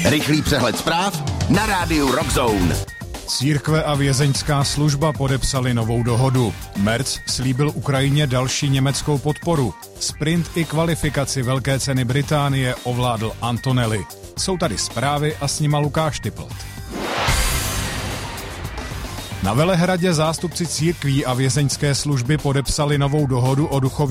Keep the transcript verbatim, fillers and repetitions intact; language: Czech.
Rychlý přehled zpráv na rádiu Rockzone. Církve a vězeňská služba podepsali novou dohodu. Merc slíbil Ukrajině další německou podporu. Sprint i kvalifikaci Velké ceny Británie ovládl Antonelli. Jsou tady zprávy a s nima Lukáš Typlt. Na Velehradě zástupci církví a vězeňské služby podepsali novou dohodu o duchovní